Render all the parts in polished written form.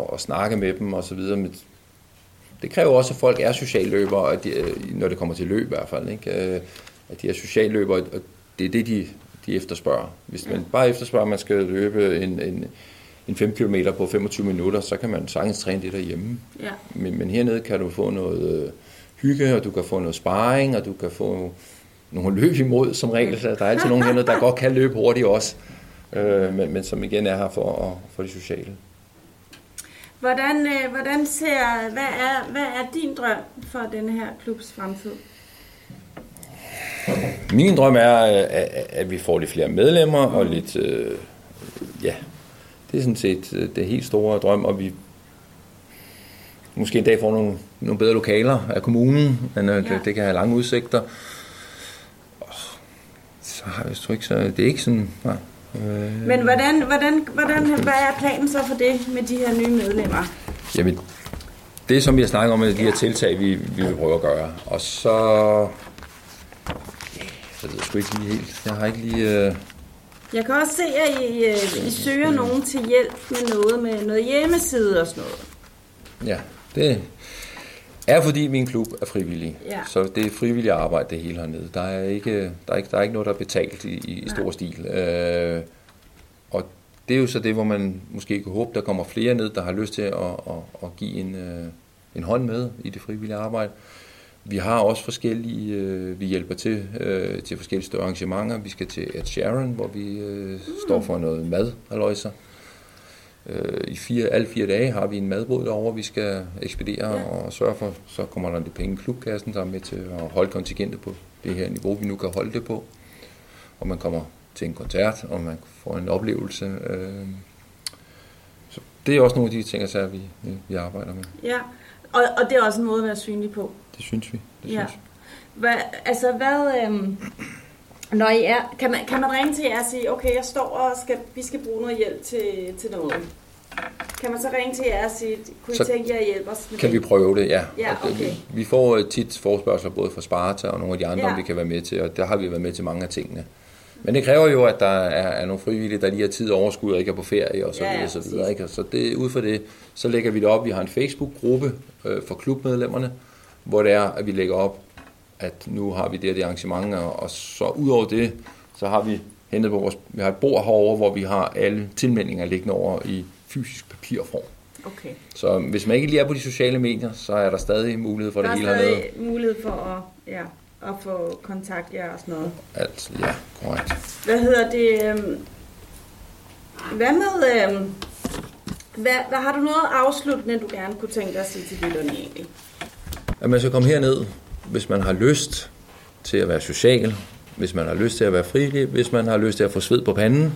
og snakke med dem og så videre. Men det kræver også, at folk er socialløbere, når det kommer til løb i hvert fald, ikke? At de er socialløbere, og det er det, de efterspørger. Hvis man bare efterspørger, at man skal løbe en 5 km på 25 minutter, så kan man sagtens træne det derhjemme. Ja. Men hernede kan du få noget hygge, og du kan få noget sparring, og du kan få nogle løb imod som regel. Så der er altid nogen hernede, der godt kan løbe hurtigt også, men som igen er her for det sociale. Hvad er din drøm for denne her klubs fremtid? Min drøm er, at vi får lidt flere medlemmer, og lidt, det er sådan set det helt store drøm, og vi måske en dag får nogle bedre lokaler af kommunen, men det kan have lange udsigter. Så har jeg så ikke, så det er ikke sådan. Nej. Men hvad er planen så for det med de her nye medlemmer? Jamen, det som vi har snakket om, er de her tiltag, vi vil prøve at gøre. Og så jeg ved sgu ikke lige helt. Jeg har ikke lige. Jeg kan også se, at I søger nogen til hjælp med noget hjemmeside og sådan noget. Ja, det er fordi min klub er frivillig. Ja. Så det er frivilligt arbejde det hele hernede. Der er ikke noget, der er betalt i stor stil. Og det er jo så det, hvor man måske kan håbe, der kommer flere ned, der har lyst til at give en hånd med i det frivillige arbejde. Vi har også forskellige, vi hjælper til forskellige større arrangementer. Vi skal til Ed Sheeran, hvor vi står for noget mad, halløjser. I alle 4 dage har vi en madbåd derovre, vi skal ekspedere og sørge for, så kommer der lidt penge i klubkassen, der er med til at holde kontingentet på det her niveau, vi nu kan holde det på. Og man kommer til en koncert, og man får en oplevelse. Så det er også nogle af de ting, vi arbejder med. Ja, og det er også en måde at være synlig på. Det synes vi. Når I er, kan man ringe til jer og sige, okay, jeg står og vi skal bruge noget hjælp til noget? Kan man så ringe til jer og sige, kunne I tænke jer at hjælpe os med kan det? Vi prøve det, ja. Okay. Vi får tit forespørgsler både fra Sparta og nogle af de andre, om vi kan være med til, og der har vi været med til mange af tingene. Men det kræver jo, at der er nogle frivillige, der lige har tid og overskud og ikke er på ferie og så videre. Så videre, ikke? Så det, ud fra det, så lægger vi det op. Vi har en Facebook-gruppe for klubmedlemmerne, hvor det er, at vi lægger op, at nu har vi det arrangementer, og så ud over det, så har vi hentet på vi har et bord herovre, hvor vi har alle tilmeldinger liggende over i fysisk papirform. Okay. Så hvis man ikke lige er på de sociale medier, så er der stadig mulighed for det hele hernede. Der er stadig mulighed for at få kontakt jer og sådan noget. Altså, ja, korrekt. Hvad hedder det? Hvad med... Hvad har du noget afsluttende, du gerne kunne tænke dig at sige til lytterne egentlig? At man skal komme herned, hvis man har lyst til at være social, hvis man har lyst til at være frivillig, hvis man har lyst til at få sved på panden,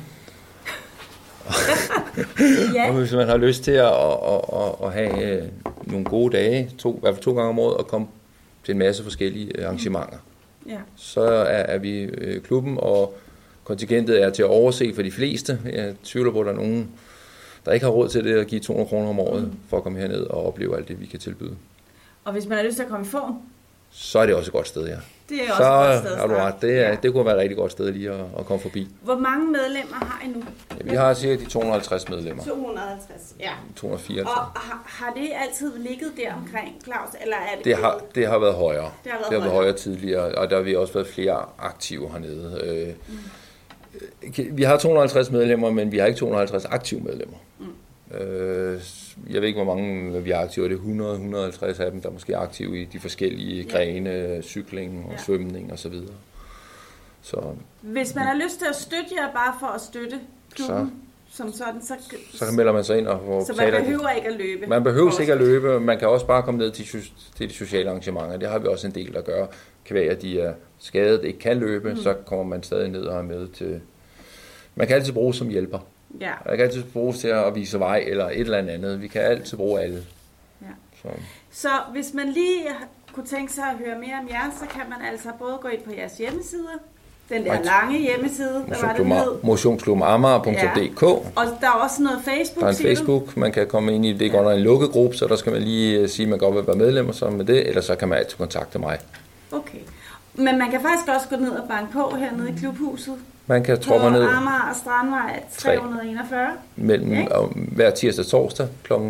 og hvis man har lyst til at have nogle gode dage, i hvert fald 2 gange om året, og komme til en masse forskellige arrangementer. Ja. Så er vi klubben, og kontingentet er til at overse for de fleste. Jeg tvivler på, at der er nogen, der ikke har råd til det at give 200 kroner om året for at komme herned og opleve alt det, vi kan tilbyde. Og hvis man har lyst til at komme i form? Så er det også et godt sted, ja. Det er også et godt sted. Så har du ret. Det kunne være et rigtig godt sted lige at komme forbi. Hvor mange medlemmer har I nu? Ja, vi har cirka de 250 medlemmer. 250, ja. 204. Og har det altid ligget der omkring, Claus? Eller er det har været højere. Det har været højere tidligere, og der har vi også været flere aktive hernede. Vi har 250 medlemmer, men vi har ikke 250 aktive medlemmer. Jeg ved ikke, hvor mange vi er aktive. Det er 100-150 af dem, der er måske aktive i de forskellige grene, cykling og svømning og så videre. Så hvis man har lyst til at støtte jer bare for at støtte klubben som sådan, så melder man sig ind og får. Så man behøver ikke at løbe? Man behøver ikke at løbe. Man kan også bare komme ned til de sociale arrangementer. Det har vi også en del at gøre. Kan være, at de er skadet, ikke kan løbe, så kommer man stadig ned og er med til. Man kan altid bruge som hjælper. Ja. Man kan altid bruges til at vise vej eller et eller andet. Vi kan altid bruge alle. Ja. Så hvis man lige kunne tænke sig at høre mere om jer, så kan man altså både gå ind på jeres hjemmeside, den der lange hjemmeside, motionsklubamager.dk. Og der er også noget Facebook. Der er en Facebook, man kan komme ind i. Det går under en lukket gruppe, så der skal man lige sige, at man godt vil være medlem og så med det, eller så kan man altid kontakte mig. Okay. Men man kan faktisk også gå ned og banke på hernede i klubhuset. Man kan troppe ned på Amager og Strandvej 341. Mellem hver tirsdag og torsdag kl.